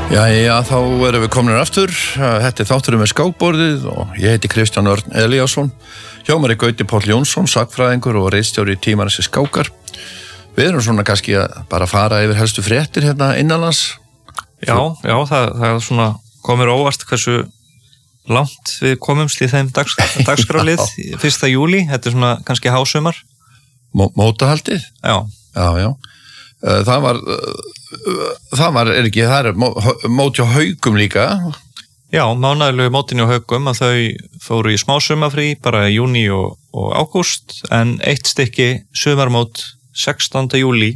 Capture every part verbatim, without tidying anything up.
Jæja, þá erum við komin aftur. Þetta er þátturinn með skákborðið og ég heiti Kristján Örn Elíasson. Hjá mér er Gauti Páll Jónsson, sagnfræðingur og ritstjóri Tímarins skákar. Við erum svona kannski að bara fara yfir helstu fréttir hérna innanlands. Já, já, það, það er svona komir óvart hversu langt við komumst í þeim dags, dagskrálið fyrsta júlí. Þetta er svona kannski hásumar. Mó, mótahaldið? Já. Já, já. Það var, það var, er ekki, það er mót hjá Haugum líka. Já, mánaðilegu mótin hjá Haugum að þau fóru í smá sumafrí bara í júní og, og ágúst, en eitt stykki sumarmót sextánda júlí.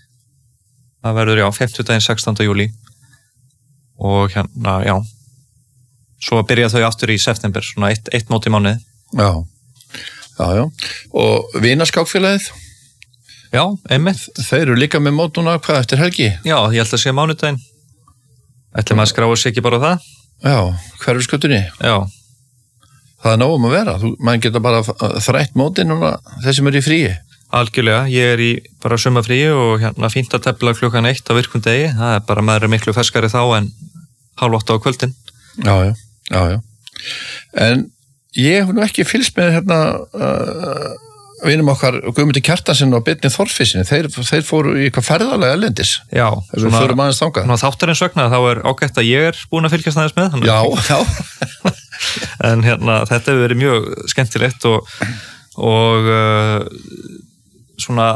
Það verður, já, fimmtudaginn sextánda júlí. Og hérna, já, svo byrja þau aftur í september, svona eitt, eitt mót í mánuði. Já, já, já. Og vinaskákfélagið? Já, einmitt. Þeir eru líka með mót núna, hvað eftir helgi? Já, ég held að sé mánudaginn. Ætlum að skráa sig ekki bara á það? Já, Hverfisgötunni? Já. Það er nógum að vera, þú, maður geta bara þrætt mótin núna, þeir sem eru í fríi. Algjörlega, ég er í bara sumafríi og hérna fínt að tefla klukkan eitt á virkum degi, það er bara, maður er miklu ferskari þá en hálf átta á kvöldin. Já, já, já, já. En ég hef nú ekki fylgst með hérna... Uh, vinum okkar Guðmundur Kjartansson og Birni Þorfisinni, þeir, þeir fóru í eitthvað ferðalega erlendis. Já, við förum aðeins þangað. Svona þáttarins vegna, þá er ágætt að ég er búin að fylgjast aðeins með. Já, já. En hérna, þetta hefur verið mjög skemmtilegt og, og uh, svona,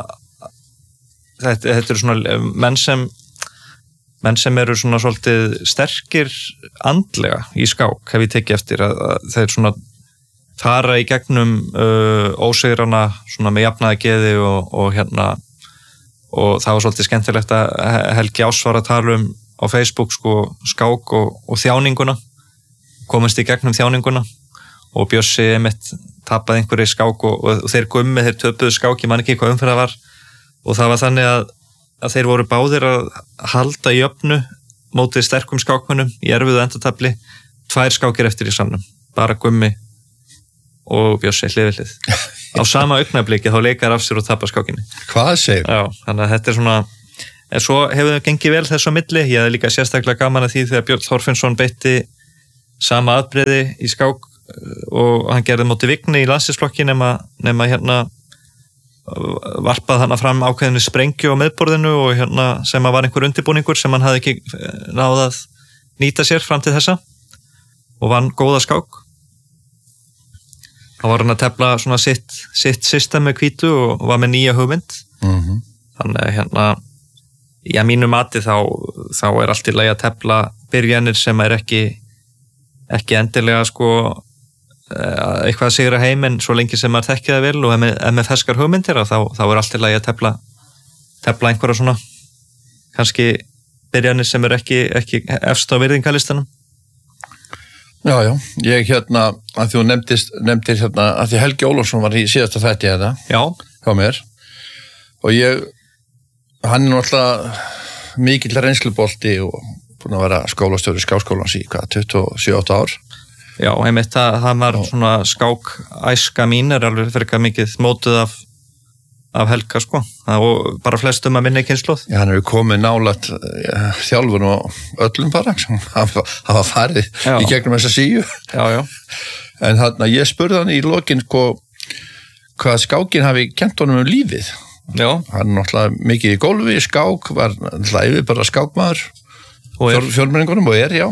þetta, þetta eru svona menn sem, menn sem eru svona svolítið sterkir andlega í skák, hef ég tekið eftir að, að þeir svona fara í gegnum uh, ósigrana svona með jafnaða geði og, og hérna og það var svolítið skemmtilegt að Helgi Ás var að tala um á Facebook sko skák og, og þjáninguna, komast í gegnum þjáninguna og Bjössi einmitt tapaði einhverju skák og, og, og þeir Gummi, þeir töpuðu skák, ég man ekki hvað umferð það var og það var þannig að, að þeir voru báðir að halda í jöfnu mótið sterkum skákmönnum í erfiðu endatabli, tvær skákir eftir í salnum, bara Gummi og Bjössi hlið við hlið. Á sama augnabliki þá leikar af sér og tapar skákinni. Hvað segir? Já, þannig að þetta er svona, en svo hefur það gengið vel þessu á milli, ég hef líka sérstaklega gaman að því þegar Björn Þorfinnsson beitti sama aðbreyði í skák og hann gerði móti Vigni í landsliðsflokki nema, nema hérna varpað hana fram ákveðinni sprengju á miðborðinu og hérna sem að var einhver undirbúningur sem hann hafði ekki náð að nýta sér fram til þessa og vann góða skák. Þá var hann að tefla svona sitt, sitt system með hvítu og var með nýja hugmynd. Mm-hmm. Þannig að hérna, í að mínu mati þá, þá er allt í lagi að tefla byrjanir sem er ekki, ekki endilega sko eitthvað að sigra heim en svo lengi sem maður þekkja það vel og ef með, ef með ferskar hugmyndir þá, þá er allt í lagi að tefla, tefla einhverja svona kannski byrjanir sem er ekki, ekki efst á virðingalistanum. Já, já, ég hérna, að þú nefndist, nefndir hérna, að því Helgi Ólafsson var í síðasta þætti hérna, já, hjá mér, og ég, hann er náttúrulega mikill reynslubolti og búin að vera skólastjóri skákskólans í hvað, tuttugu og sjö átta ár. Já, einmitt, það, það var svona skák æska mín er alveg fyrir eitthvað mikið mótuð af af Helga sko, og bara flestum að minni kynslóð. Já, hann hefur komið nálægt ja, þjálfun og öllum bara, sem hafa farið já. Í gegnum þessa síu. Já, já. En þarna, ég spurði hann í lokin sko, hvað skákin hafi kennt honum um lífið. Já. Hann er náttúrulega mikið í gólfi, skák, var náttúrulega yfir bara skákmaður, fjölmenningunum og er, já.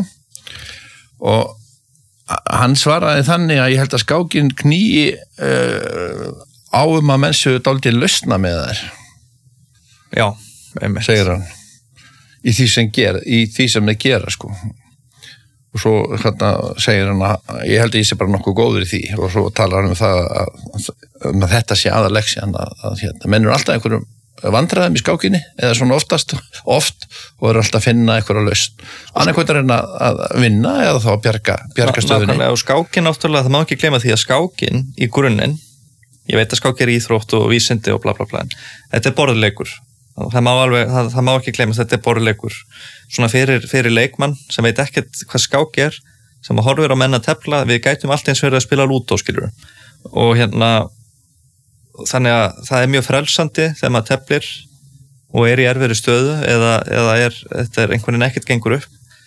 Og hann svaraði þannig að ég held að skákin knýi uh, áum að menn séu dálítið lausna með þær. Já, einmitt. Segir hann. Í því sem gera, í því sem þeir gera, sko. Og svo hérna segir hann að ég held að ég sé bara nokkuð góður í því og svo talar hann um það að, að, að þetta sé aðalegsjan að, að hérna, menn eru alltaf einhverjum vandræðum í skákinni eða svona oftast, oft og eru alltaf að finna einhverja lausn. Annarkvæmt er hann að, að vinna eða þá að bjarga, bjarga stöðunni. Nákvæmlega, og skákin náttúrulega, það má ekki gleyma því að skákin í grunninn, ég veit að skák er íþrótt og vísindi og bla bla bla, þetta er borðleikur. Það má alveg, það, það má ekki gleyma þetta er borðleikur. Svona fyrir, fyrir leikmann sem veit ekkert hvað skák er, sem að horfir á menn að tefla, við gætum allt eins verið að spila lúdó, skilur. Og hérna, þannig að það er mjög frelsandi þegar maður teflir og er í erfiðri stöðu eða, eða er, þetta er einhvern veginn ekkert gengur upp.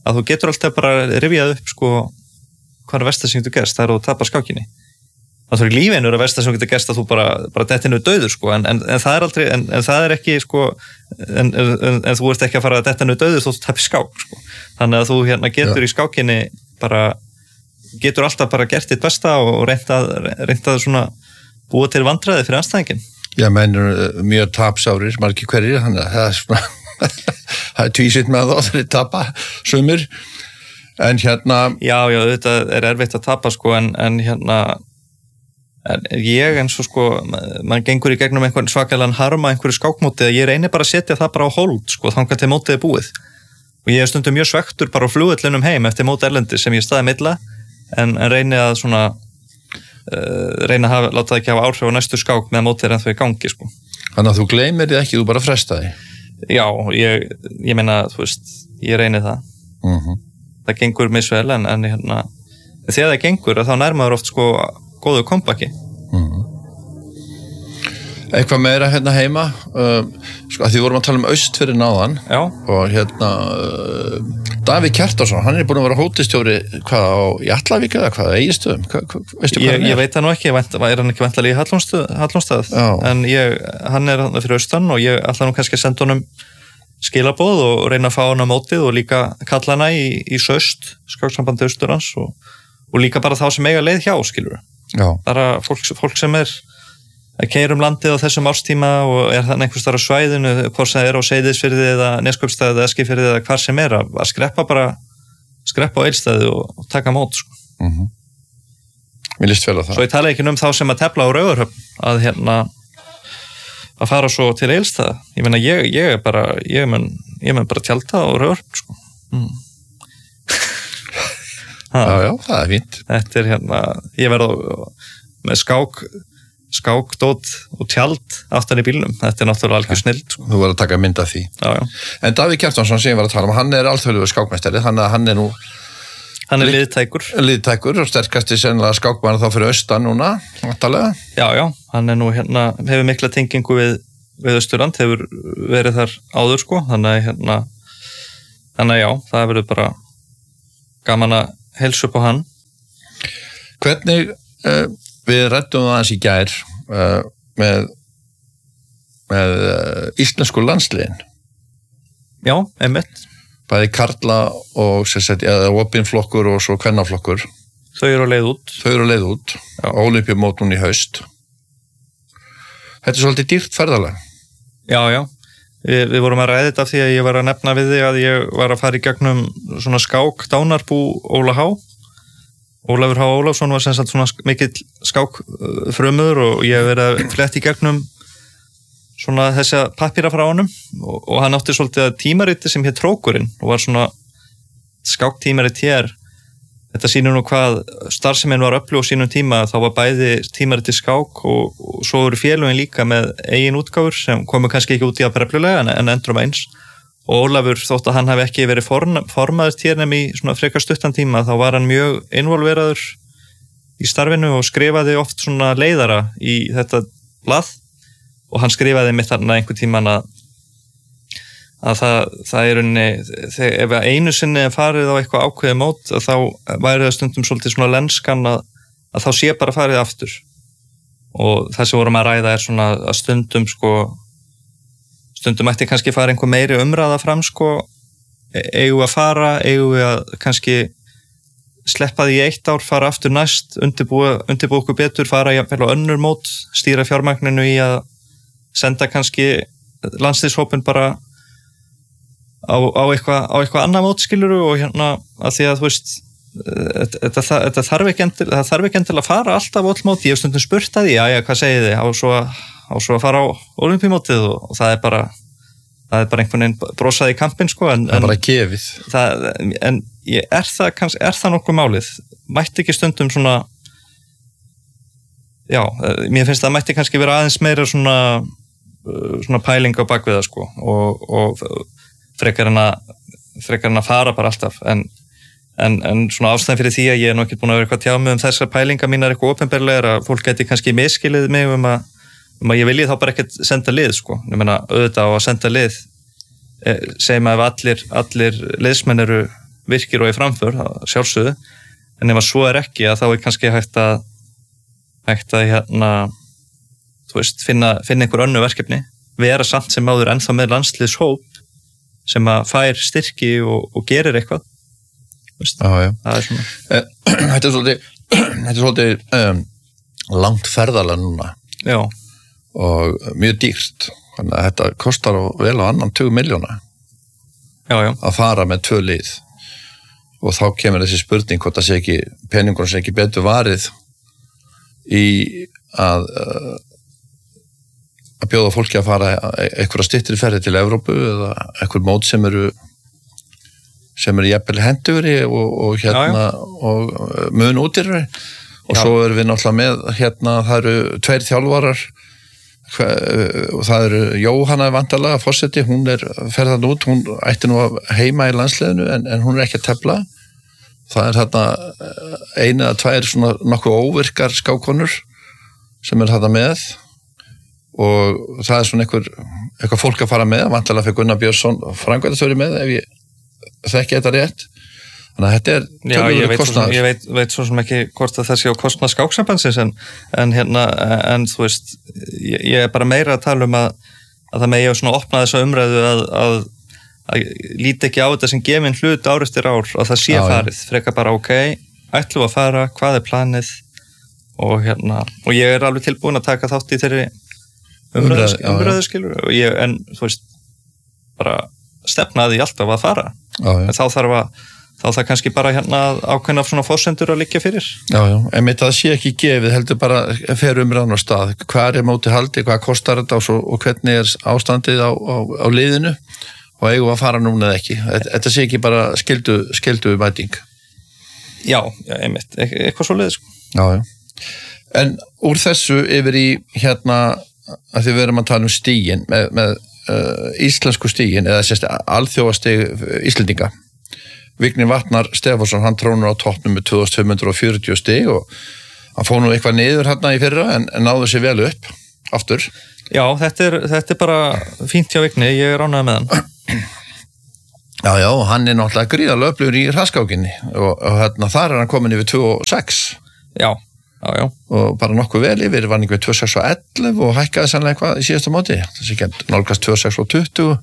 að þú getur alltaf bara rifjað upp sko hvað er versta sem getur gerst, það er að þú tapar skákinni. Það er í lífinu að versta sem getur gerst að þú bara, bara dettinu dauður sko, en, en, en það er aldrei, en, en það er ekki sko, en, en, en þú ert ekki að fara að dettinu dauður þó þú tapir skák sko. Þannig að þú hérna getur ja. Í skákinni bara, getur alltaf bara gert þitt besta og reyndað, reyndað svona búa til vandræði fyrir anstæðingin. Já, menn er mjög tapsárir, margir hverjir, þannig að það er svona, það er tvísitt með þá þegar þið tapa sumir, en hérna... Já, já, þetta er erfitt að tapa sko, en, en hérna, en ég eins og sko, mann gengur í gegnum einhvern svakalega harma einhverju skákmótið, ég reynir bara að setja það bara á hold, sko, þangað til mótið er búið. Og ég er stundum mjög svektur bara á flugvellinum heim eftir mót erlendi sem ég staði milla, en, en reyni að svona, uh, reyni að hafa, láta það ekki hafa áhrif á næstu skák með mótið er ennþá í gangi, sko. Þannig að þú gleymir þið ekki, þú bara frestaði? Já, ég, ég meina, þú veist, ég reyni það. Mhm. Það gengur misvel, en, en hérna, þegar það gengur, þá nærmaður oft sko góðu kompaki. Mm. Eitthvað meira hérna heima, uh, sko, að því vorum að tala um aust fyrir náðan. Já. Og hérna, uh, Davíð Kjartansson, hann er búin að vera hótistjóri hvað á, í Allavík eða hvað, Egilsstöðum, hva, hva, veistu hvað ég, hann er? Ég veit það nú ekki, vant, er hann ekki vantilega í Hallónstað, en ég, hann er hann fyrir austan og ég ætla nú kannski að senda honum skilaboð og reyna að fá hann á mótið og líka kalla hana í, í Söst, skáksambandi Austurlands og, og líka bara þá sem eiga leið hjá, skilur. Já. Bara fólk, fólk sem er að keyra um landið á þessum árstíma og er þannig einhvers þar á svæðinu, hvort sem er á Seyðisfirði eða Neskaupstað eða Eskifirði eða hvar sem er, að skreppa bara skreppa á Egilsstaði og, og taka mót, sko. Mhm. Mér líst vel á það. Svo ég tala ekki um þá sem að tefla á Raufarhöfn að hérna að fara svo til Egilsstaða. Ég meina, ég, ég er bara ég mun, ég mun bara tjálta á Raufarhöfn, sko. Mm. Já, já, það er fínt. Þetta er hérna, ég verð með skák, skákdót og tjald aftan í bílnum. Þetta er náttúrulega algjör snilld. Sko. Þú verður að taka mynd af því. Já, já. En Davíð Kjartansson sem ég var að tala um, hann er alþjóðlegur skákmeistari, þannig að hann er nú... Hann er liðtækur. Liðtækur og sterkasti sennilega skákmann þá fyrir austan núna, náttúrulega. Já, já, hann er nú hérna, hefur mikla tengingu við, við Austurland, hefur verið þar áður, sko. Þannig að hérna, þannig að já, það verður bara gaman að heilsa upp á hann. Hvernig, uh, við ræddum það aðeins í gær uh, með, með uh, íslensku landsliðin. Já, einmitt. Bæði karla og sagt, eða opinflokkur og svo kvennaflokkur. Þau eru á leið út. Þau eru á leið út. Ólympíumót núna í haust. Þetta er svolítið dýrt ferðalag. Já, já. Við, við vorum að ræða þetta af því að ég var að nefna við þig að ég var að fara í gegnum svona skák dánarbú Óla H. Ólafur H. Ólafsson var sem sagt svona mikill skákfrömmuður og ég hef verið að fletta í gegnum svona þessa pappíra frá honum og, og hann átti svolítið að tímariti sem hér Trókurinn og var svona skáktímarit hér. Þetta sýnir nú hvað starfseminn var öflug á sínum tíma, þá var bæði tímariti skák og, og svo voru félögin líka með eigin útgáfur sem komu kannski ekki út í að preflulega en, en endurum eins. Og Ólafur, þótt að hann hafi ekki verið form, formaður hér nefn í svona frekar stuttan tíma, þá var hann mjög involveraður í starfinu og skrifaði oft svona leiðara í þetta blað og hann skrifaði mitt þarna einhver tíman að að það, það er unni, ef einu sinni er farið á eitthvað ákveðið mót þá væri það stundum svolítið svona lenskan að, að þá sé bara farið aftur og það sem vorum að ræða er svona að stundum sko stundum ætti kannski fara einhver meiri umræða fram sko, eigum við að fara eigum við að kannski sleppa því í eitt ár, fara aftur næst undirbúa, undirbúa okkur betur, fara jafnvel á önnur mót, stýra fjármagninu í að senda kannski landsliðshópin bara á, á eitthvað á eitthvað annað mótskiluru og hérna að því að þú veist þetta, þetta þarf ekki endil, það þarf ekki endil að fara alltaf á öll móti, ég hef stundum spurt að því, já, já, hvað segið þið, á svo, á svo að fara á Ólympíumótið og, og það er bara það er bara einhvern veginn brosað í kampinn sko en, það er bara gefið það, en ég, er það kannski, er það nokkuð málið mætti ekki stundum svona já, mér finnst það mætti kannski vera aðeins meira svona svona pæling á bakviða sko og, og frekar en að frekar en að fara bara alltaf en, en, en svona ástæðan fyrir því að ég er nú ekki búin að vera eitthvað tjá mig um þessar pælingar mínar eitthvað opinberlegar að fólk geti kannski miskilið mig um að, um að ég vilji þá bara ekkert senda lið sko, ég meina auðvitað á að senda lið segjum að ef allir, allir liðsmenn eru virkir og í framför, sjálfsögðu, en ef að svo er ekki að þá er kannski hægt að hægt að hérna þú veist, finna, finna einhver önnu verkefni, vera samt sem áður ennþá með landsliðshóp sem að fær styrki og, og gerir eitthvað. Veist, já, já. Það er svona. Þetta er svolítið, þetta er svolítið um, langt ferðalega núna. Já. Og mjög dýrt. Þannig að þetta kostar vel á annan tuttugu milljóna já, já. Að fara með tvö lið. Og þá kemur þessi spurning hvort það sé ekki, peningur sé ekki betur varið í að uh, að bjóða fólki að fara einhverja styttri ferði til Evrópu eða einhver mót sem eru sem eru jafnvel hendugri og, og hérna já, já. Og mun útýrri og já. Svo erum við náttúrulega með hérna, það eru tveir þjálfarar og það eru Jóhanna vantarlega forseti, hún er ferðan út, hún ætti nú að heima í landsliðinu en, en hún er ekki að tefla. Það er þarna einu eða tvær svona nokkuð óvirkar skákonur sem er þarna með og það er svona einhver eitthvað fólk að fara með, vantarlega fyrir Gunnar Björnsson framkvæmdastjóri með ef ég þekki þetta rétt. Þannig að þetta er töluverður kostnaður. Já, ég veit, veit svo sem ekki hvort að það sé á kostnað skáksambandsins en, en hérna, en þú veist, ég, ég er bara meira að tala um að, að það megi svona opna þessa umræðu að, að, að líti ekki á þetta sem gefin hlut ár eftir ár að það sé já, farið, frekar bara ok, ætlum að fara, hvað er planið og hérna, og ég er alveg tilbúin að taka þátt í þeirri umræðu, umræðu, umræðu skilur, og ég, en þú veist, bara stefnaði alltaf að fara, já, já. En þá þarf að þá það kannski bara hérna ákveðna svona fórsendur að liggja fyrir. Já, já, en mitt að það sé ekki gefið, heldur bara fer umræðan á stað. Hvað er móti haldi, hvað kostar þetta og, svo, og hvernig er ástandið á, á, á liðinu og eigum að fara núna eða ekki. Þetta sé ekki bara skildu, skildu mæting. Já, já, einmitt, e eitthvað svo leiðis. Já, já. En úr þessu yfir í hérna, að þið verum að tala um stígin, með, með uh, íslensku stígin, eða sérst alþjóðastig Íslendinga. Vignir Vatnar Stefánsson, hann trónur á toppnum með tvö þúsund fimm hundruð fjörutíu stig og hann fór nú eitthvað niður hérna í fyrra en, en náðu sér vel upp aftur. Já, þetta er, þetta er bara fínt hjá Vigni, ég er ánægður með hann. Já, já, hann er náttúrulega gríðarlega öflugur í hraðskákinni og, og hérna þar er hann komin yfir tvö og sex. Já, já, já. Og bara nokkuð vel yfir, var hann yfir tvö sex og ellefu og hækkaði sannlega eitthvað í síðasta móti. Þessi ekki nálgast tvö sex og tuttugu.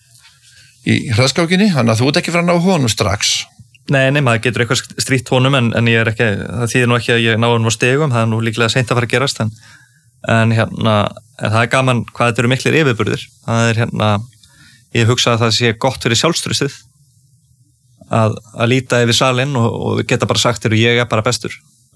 Í hraðskákinni, þannig að þú ert ekki frá að ná honum strax. Nei, nei, maður getur eitthvað strítt honum en, en ég er ekki, það þýðir nú ekki að ég ná honum á stigum, það er nú líklega seint að fara að gerast en, en hérna, en það er gaman hvað þetta eru miklir yfirburðir. Það er hérna, ég hugsa að það sé gott fyrir sjálfstrustið að, að líta yfir salinn og, og geta bara sagt þér og ég er bara bestur.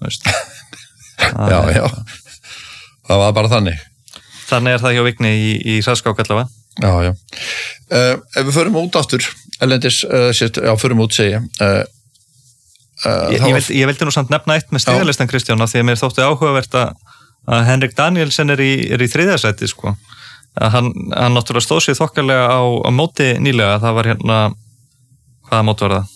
Já, já, það var bara þannig. Þannig er það hjá Vigni í, í hraðskák allavega. Já, já. Uh, ef við förum út aftur, ellendis, uh, sért, já, förum út segja. Uh, uh, ég, ég, vildi, ég vildi nú samt nefna eitt með stigalistan Kristján af því að mér þótti áhugavert að, að Henrik Danielsen er í, er í þriðja sæti, sko. Að hann, hann náttúrulega stóð sér þokkalega á, á móti nýlega, það var hérna, hvaða mót var það?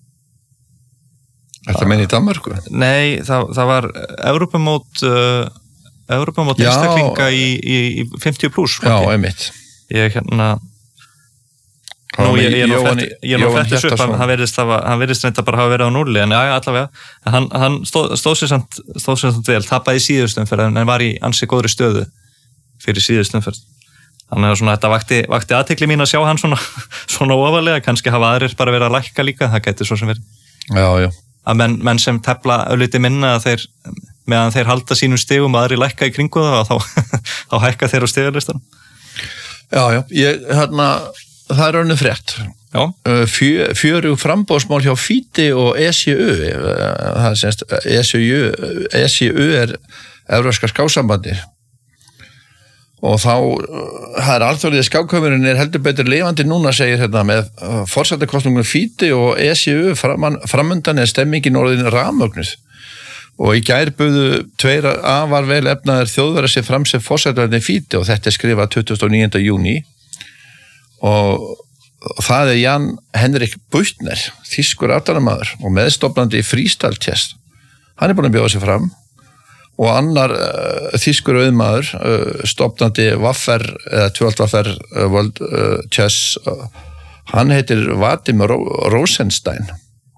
Er það meina í Danmörku? Nei, það, það var Evrópumót, uh, Evrópumót einstaklinga í, í, í fimmtíu pluss. Já, einmitt. Ég hérna nú ég, ég er nú flett ég er nú flett þessu upp, hann, hann verðist hann verðist reynda bara hafa verið á núlli en já, já, allavega hann, hann stóð, stóð sér samt stóð sér samt vel, tapaði í síðustumferð en var í ansi góðri stöðu fyrir síðustumferð þannig að svona þetta vakti, vakti athygli mín að sjá hann svona, svona ofalega, kannski hafa aðrir bara verið að lækka líka, það gæti svo sem verið já, já. Að menn, menn sem tefla ölliti minna að þeir meðan þeir halda sínum stigum og aðrir lækka í kringu það og þá, þá hækka þeir á stigalistan. Já, já, ég, hérna, það er önnur frétt. Já. Fjö, fjörug frambóðsmál hjá Fíti og E C U. Það er semst, E C U, E C U er Evrópska skáksambandi. Og þá, það er alþjóðlega skákhöfurinn er heldur betur lifandi núna, segir hérna, með forsetakosningunum Fíti og E C U framan, framundan er stemmingin orðin rafmögnuð. Og í gær buðu tveir afar vel efnaðir þjóðverðar sér fram sem forsetavernir Fíti og þetta er skrifað tuttugasta og níunda júní og, og það er Jan Henrik Buchtner, þýskur aftanamaður og meðstofnandi í Freestyle Chess. Hann er búin að bjóða sér fram og annar uh, þýskur auðmaður, uh, stofnandi Waffer, eða tvöld Waffer uh, World uh, Chess, uh, hann heitir Vadim Ro Rosenstein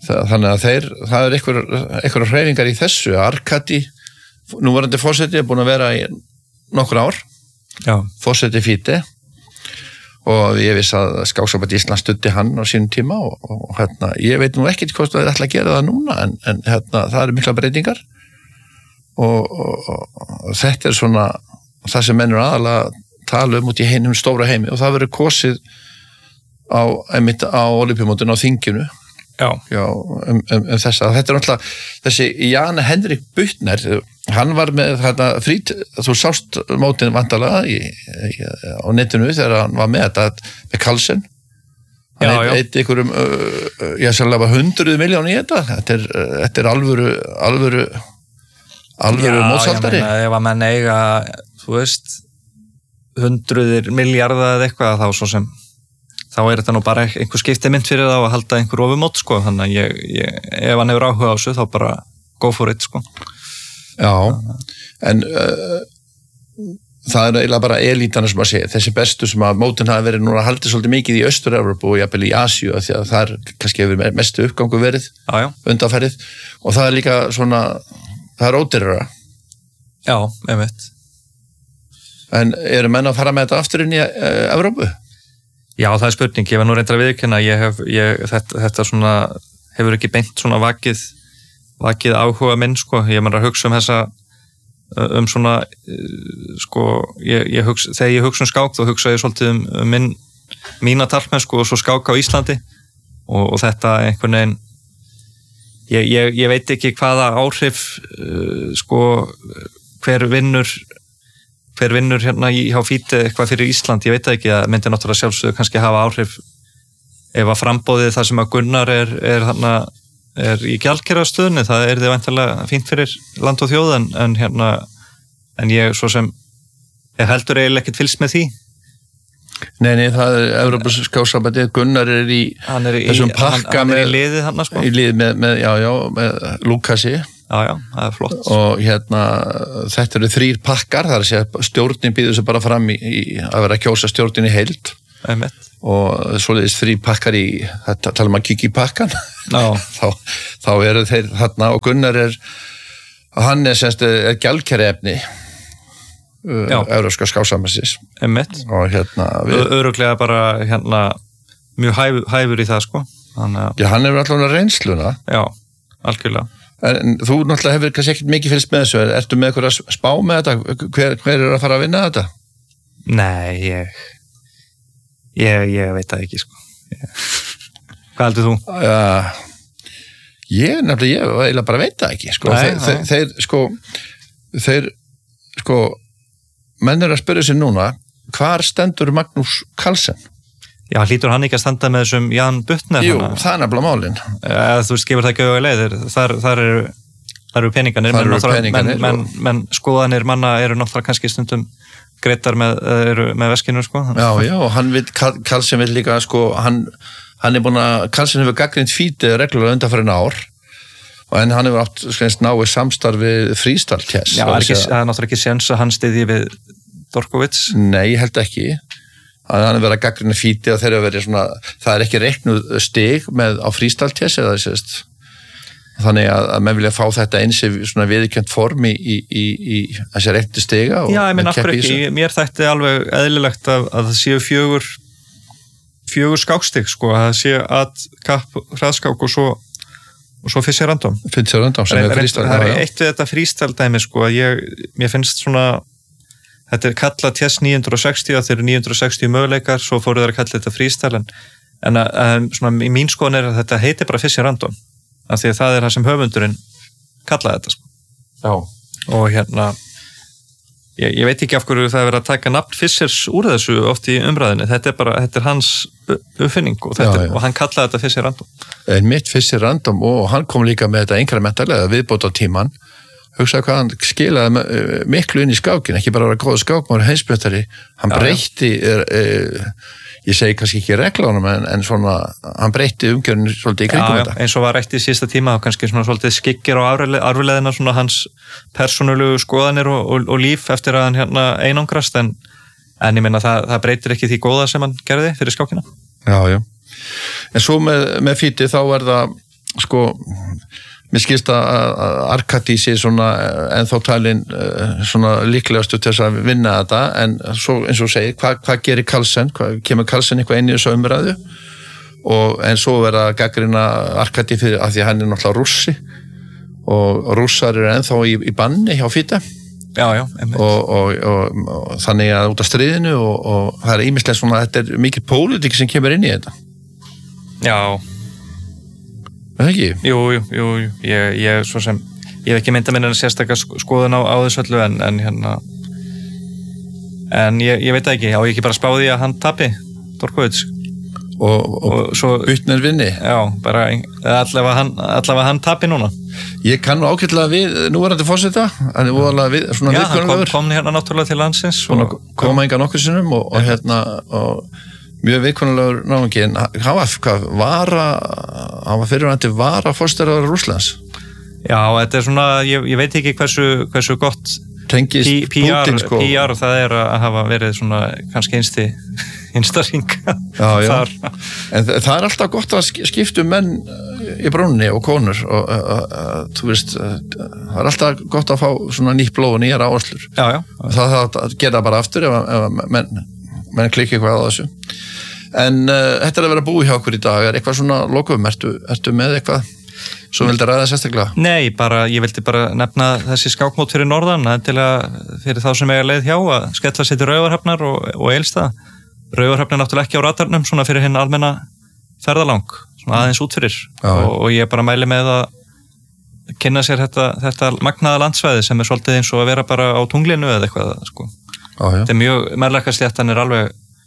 það, þannig að þeir, það er einhver, einhver hreyfingar í þessu. Arkadi, núverandi forseti, er búin að vera í nokkur ár, Já. forseti Fíti, og ég viss að Skáksamband Íslands studdi hann á sínum tíma og, og hérna, ég veit nú ekkert hvort það er ætla að gera það núna, en, en hérna, það eru mikla breytingar og, og, og þetta er svona það sem mennur aðalega tala um út í heinum stóra heimi og það verður kosið á, einmitt á Ólympíumótinu á þinginu. Já. Já, um, um, um þessa, þetta er náttúrulega þessi Jan Henrik Butner, hann var með þetta frít, þú sást mótin vandalega í, í, á netinu þegar hann var með þetta með Carlsen, hann Já, já. eitt ykkur um ég sérlega hundruð miljón í þetta, þetta er, þetta er alvöru alvöru alvöru mótsaldari. Já, ég meina, ef að menn eiga, þú veist hundruðir milljarða eða eitthvað, þá svo sem þá er þetta nú bara einhver skiptimynd fyrir það að halda einhver ofumót, sko, þannig að ég, ég, ef hann hefur áhuga á þessu, þá bara go for it, sko. Já, en uh, það er eiginlega bara elítana sem að segja, þessi bestu sem að mótin hafi verið núna haldið svolítið mikið í Austur-Evrópu og jafnvel í Asíu, því að það er kannski hefur mestu uppgangu verið, Já, já. undanferðið, og það er líka svona, það er ódýrara. Já, einmitt. En eru menn að fara með þetta aftur inn í uh, Evrópu? Já, það er spurning, ég var nú reyndar að viðurkenna, ég hef, ég, þetta, þetta svona, hefur ekki beint svona vakið, vakið áhuga minn, sko, ég meina að hugsa um þessa, um svona, sko, ég, ég hugsa, þegar ég hugsa um skák, þá hugsa ég svolítið um, um minn, mína talkmenn, sko, og svo skák á Íslandi, og, og þetta einhvern veginn, ég, ég, ég veit ekki hvaða áhrif, uh, sko, hver vinnur, hver vinnur hérna í hjá Fíti eitthvað fyrir Ísland, ég veit ekki, að myndi náttúrulega sjálfsögðu kannski hafa áhrif ef að frambóðið það sem að Gunnar er, er, hana, er í gjaldkerrastöðunni, það er þið væntanlega fínt fyrir land og þjóð, en, en hérna en ég svo sem ég heldur eiginlega ekkert fylgst með því. Nei, nei, það er Evrópska skáksambandið, Gunnar er í, er í þessum pakka hann, hann með, er í liðið hann, sko. í liðið með, með, já, já, með Lukasi. Já, já, það er flott. Og hérna, þetta eru þrýr pakkar, það er að segja stjórnin býður sér bara fram í, í að vera að kjósa stjórnin í heild. Einmitt. Og svoleiðis þrýr pakkar í, þetta tala um að kíkja í pakkan. þá, þá eru þeir þarna og Gunnar er, hann er semst, er gjaldkerraefni Evrópska skáksambandsins. Einmitt. Og hérna við... Örugglega bara hérna mjög hæfur, hæfur í það, sko. Þannig að... Já, hann hefur allavega reynsluna. Já, algjörlega. En þú náttúrulega hefur kannski ekkert mikið fylgst með þessu, ertu með eitthvað að spá með þetta? Hver, hver er að fara að vinna þetta? Nei, ég ég, ég veit það ekki, sko. Ég... Hvað heldur þú? Uh, ég nefnilega, ég eiginlega bara veit það ekki, sko. Nei, þeir, þeir, þeir, sko, þeir, sko, menn er að spyrja sig núna, hvar stendur Magnús Carlsen? Já, hlýtur hann ekki að standa með þessum Jan Butner? Jú, hana? Það er nefnilega málin. Eða, þú veist, gefur það ekki auðvitað leiðir. Þar, þar eru, þar eru peninganir. Þar eru peninganir. Menn, menn, menn skoðanir manna eru náttúrulega kannski stundum greiddar með, eru með veskinu, sko. Já, já, og hann vil, Carlsen vil líka, sko, hann, hann er búin að, Carlsen hefur gagnrýnt Fíti reglulega undanfarin ár, en hann hefur átt, skænst, náið samstarfið freestyle-chess. Já, það er, er náttúrulega ekki séns að hann styðji við Dorkovits. Nei, ég held ekki. Hann er verið að gagnrýna Fíti og þeir eru verið svona, það er ekki reiknuð stig með á freestyle-chess eða þess þannig að, að menn vilja fá þetta eins í svona viðurkennt form í, í, í, í þessi reiknu stiga. Já, ég minn akkur ekki, mér þætti alveg eðlilegt að, að það séu fjögur fjögur skákstig, sko, að það séu að kapp, hraðskák og svo og svo fyrst sér random. Fyrst sér random sem er freestyle. Það er eitt við þetta freestyle-dæmi, sko, að ég, mér finnst svona þetta er kallað Chess níu hundruð sextíu, þeir eru níu hundruð sextíu möguleikar, svo fóru þeir að kalla þetta freestyle, en að, að, svona, í mín skoðun er að þetta heitir bara Fischer Random, af því að það er það sem höfundurinn kallaði þetta, sko. Já. Og hérna, ég, ég veit ekki af hverju það er verið að taka nafn Fischers úr þessu oft í umræðinni, þetta er bara, þetta er hans uppfinning og, þetta, já, já. Og hann kallaði þetta Fischer Random. En mitt Fischer Random, og hann kom líka með þetta inkrementalega viðbót á tíman, hugsaði hvað hann skilaði miklu inn í skákin, ekki bara að vera góða skákmáður heimsbjöntari, hann já, breytti er, er, ég segi kannski ekki reglánum en, en svona, hann breytti umgjörinu svolítið í kringum þetta. Já, eins og var rætt í sísta tíma og kannski svona svolítið skyggir á arfleðina svona hans persónulegu skoðanir og, og, og líf eftir að hann hérna einangrast, en, en ég meina það, það breytir ekki því góða sem hann gerði fyrir skákina. Já, já. En svo með, með Fíti þá er það sko mér skilst að Arkadi sé svona ennþá talin svona líklegastu til þess að vinna þetta, en svo eins og segir, hvað hva gerir Carlsen, hvað kemur Carlsen eitthvað inn í þessu umræðu, og en svo verða að gagnrýna Arkadi fyrir að því að hann er náttúrulega rússi og rússar eru ennþá í, í banni hjá FIDE. Já, já, og, og, og, og þannig að út af stríðinu og, og það er ýmislegt svona, þetta er mikið pólitík sem kemur inn í þetta. Já. Er það ekki? Jú, jú, jú, jú. Ég, ég, svo sem, ég hef ekki myndað minna sérstaklega skoðun á, á þessu öllu, en, en hérna, en ég, ég veit ekki, á ég ekki bara spáði að hann tapi, Dorkovits. Og, og, og svo Butner vinni. Já, bara allavega hann, allavega hann tapi núna. Ég kann nú ágætlega við núverandi forseta, hann er voðalega við, svona já, hann kom, viðkunnalegur. kom hérna náttúrulega til landsins. Og, koma enga nokkur sinnum og, og hérna, og mjög viðkunnalegur náðungi, en hann var, hvað, vara, hann var fyrirvændi vara fórstæðar Rússlands. Já, þetta er svona, ég, ég veit ekki hversu, hversu gott tengist P R, Putin, sko. P R það er að hafa verið svona, kannski einsti, einsta ringa. Já, já, en það er alltaf gott að skipta menn í brúnni og konur, og uh, uh, þú veist, uh, það er alltaf gott að fá svona nýtt blóð og nýjar áherslur. Já, já. Það það að gera bara aftur ef, ef menn, menn klikki eitthvað á þessu. En uh, þetta er að vera búið hjá okkur í dag, er eitthvað svona lokum, ertu, ertu með eitthvað svo vildi ræða sérstaklega? Nei, bara, ég vildi bara nefna þessi skákmót fyrir norðan, til að fyrir þá sem eiga leið hjá að skella sér til Raufarhafnar og, og Eilstað. Raufarhafn er náttúrulega ekki á radarnum svona fyrir hinn almenna ferðalang, svona aðeins út fyrir, og, og ég bara mæli með að kynna sér þetta, þetta magnaða landsvæði sem er svolítið eins og að vera bara á tunglinu eða eitthvað, sko. Já, já. Þetta er mjög, Melrakkasléttan er alveg,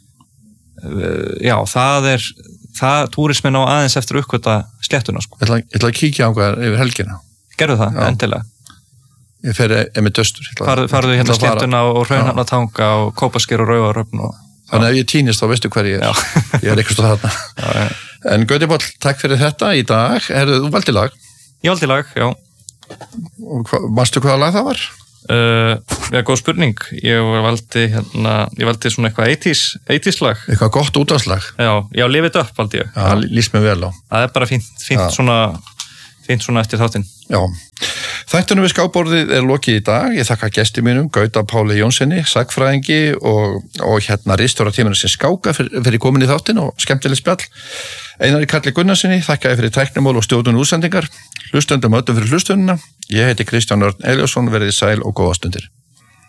já, það er, það, túrismin á aðeins eftir að uppgöta sléttuna, sko. Ég ætla, ég ætla að kíkja á hvað yfir helgina. Gerðu það, já. Endilega. Ég fer með döstur. Farðu, farðu hérna sléttuna og Hraunhamnatanga og Kópasker og Raufarhöfn og þannig að ef ég týnist þá veistu hver ég er. Ég er eitthvað þarna. Já, ja. En Gauti Páll, takk fyrir þetta í dag. Herðu, þú valdi lag? Ég valdi lag, já. Og hva, manstu hvaða lag það var? Uh, ja, góð spurning. Ég valdi hérna, ég valdi svona eitthvað eighties lag. Eitthvað gott útvarpslag? Já, já, Live It Up valdi ég. Já, líst mér vel á. Það er bara fínt, fínt svona, fínt svona eftir þáttinn. Já. Þættunum við skákborðið er lokið í dag. Ég þakka gesti mínum, Gauta Páli Jónssoni, sagnfræðingi og, og hérna ritstjóra tímanu sem skáka fyrir, fyrir komin í þáttinn og skemmtileg spjall. Einari Karli Gunnarssoni, þakka ég fyrir tæknimál og stjórnun útsendingar. Hlustundum öllum fyrir hlustunina. Ég heiti Kristján Örn Elíasson, verið sæl og góða stundir.